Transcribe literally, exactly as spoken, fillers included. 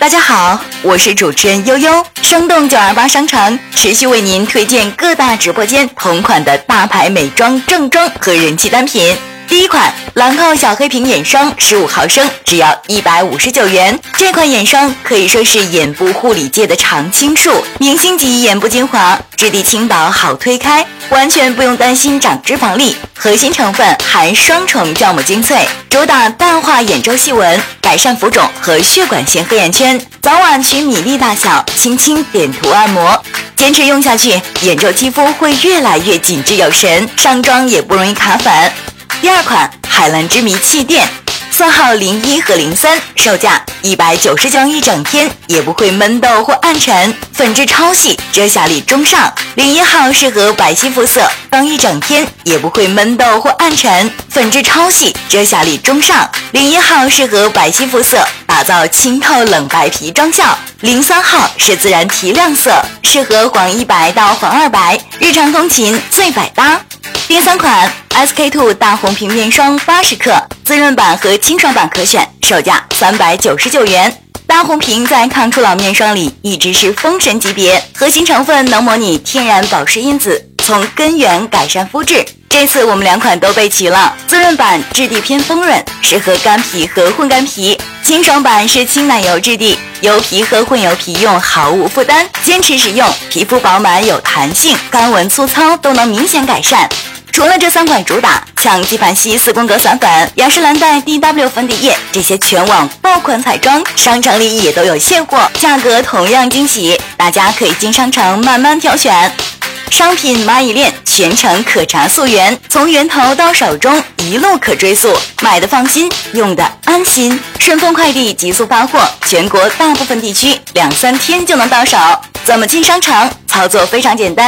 大家好，我是主持人悠悠，生动九二八商城持续为您推荐各大直播间同款的大牌美妆正装和人气单品。第一款兰蔻小黑瓶眼霜十五毫升，只要一百五十九元。这款眼霜可以说是眼部护理界的常青树，明星级眼部精华，质地轻薄好推开，完全不用担心长脂肪粒。核心成分含双重酵母精粹，主打淡化眼周细纹，改善浮肿和血管性黑眼圈，早晚取米粒大小，轻轻点涂按摩。坚持用下去，眼周肌肤会越来越紧致有神，上妆也不容易卡粉。第二款海蓝之谜气垫，色号零一和零三，售价一百九十九元一整天，也不会闷痘或暗沉，粉质超细，遮瑕力中上。零一号适合白皙肤色，刚一整天也不会闷痘或暗沉，粉质超细，遮瑕力中上。零一号适合白皙肤色，打造清透冷白皮妆效。零三号是自然提亮色，适合黄一白到黄二白，日常通勤最百搭。第三款 S K two 大红瓶面霜八十克，滋润版和清爽版可选，售价三百九十九元。大红瓶在抗初老面霜里一直是封神级别，核心成分能模拟天然保湿因子，从根源改善肤质。这次我们两款都备齐了，滋润版质地偏丰润，适合干皮和混干皮；清爽版是轻奶油质地，油皮和混油皮用毫无负担，坚持使用，皮肤饱满有弹性，干纹粗糙都能明显改善。除了这三款主打，像纪梵希四宫格散粉、雅诗兰黛 D W 粉底液这些全网爆款彩妆，商城里也都有现货，价格同样惊喜，大家可以进商城慢慢挑选。商品蚂蚁链全程可查溯源，从源头到手中一路可追溯，买的放心，用的安心。顺丰快递急速发货，全国大部分地区两三天就能到手。怎么进商城？操作非常简单，